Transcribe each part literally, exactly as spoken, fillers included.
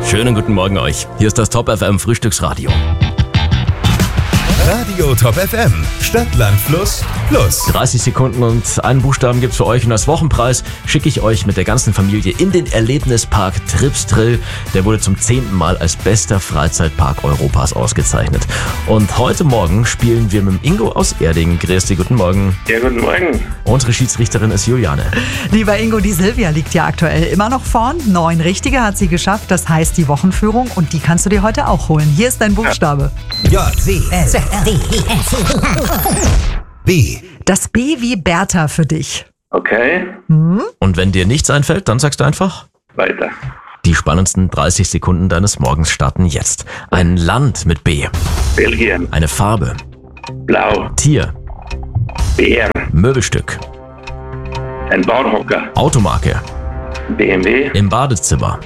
Schönen guten Morgen euch. Hier ist das Top F M Frühstücksradio. Radio Top F M. Stadt, Land, Fluss, Plus. dreißig Sekunden und einen Buchstaben gibt's für euch. Und als Wochenpreis schicke ich euch mit der ganzen Familie in den Erlebnispark Tripsdrill. Der wurde zum zehnten Mal als bester Freizeitpark Europas ausgezeichnet. Und heute Morgen spielen wir mit dem Ingo aus Erding. Grüß dich, guten Morgen. Ja, guten Morgen. Unsere Schiedsrichterin ist Juliane. Lieber Ingo, die Silvia liegt ja aktuell immer noch vorn. Neun richtige hat sie geschafft. Das heißt die Wochenführung und die kannst du dir heute auch holen. Hier ist dein Buchstabe. J, C, S, D, E, F, B. Das B wie Bertha für dich. Okay, Und wenn dir nichts einfällt, dann sagst du einfach... weiter. Die spannendsten dreißig Sekunden deines Morgens starten jetzt. Ein Land mit B. Belgien, Eine Farbe. Blau, Tier. Bär, Möbelstück. ein Bahnhocker, Automarke. B M W, Im Badezimmer.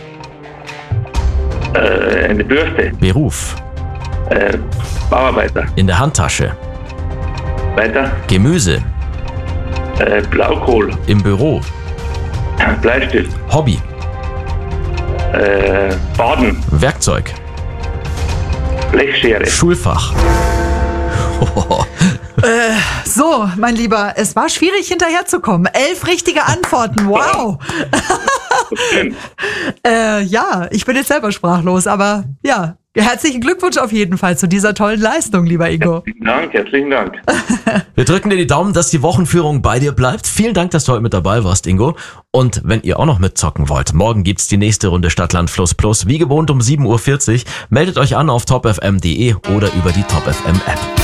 äh, eine Bürste, Beruf. äh, Bauarbeiter, In der Handtasche. weiter, Gemüse. äh, Blaukohl, Im Büro. Bleistift, Hobby. äh, Baden, Werkzeug. Blechschere, Schulfach. So, mein Lieber, es war schwierig hinterherzukommen. Elf richtige Antworten, wow. schön. äh, ja, ich bin jetzt selber sprachlos, aber ja, herzlichen Glückwunsch auf jeden Fall zu dieser tollen Leistung, lieber Ingo. Herzlichen Dank, herzlichen Dank. Wir drücken dir die Daumen, dass die Wochenführung bei dir bleibt. Vielen Dank, dass du heute mit dabei warst, Ingo. Und wenn ihr auch noch mitzocken wollt, morgen gibt's die nächste Runde Stadt, Land, Fluss, Plus. Wie gewohnt um sieben Uhr vierzig. Meldet euch an auf top f m punkt d e oder über die Top F M App.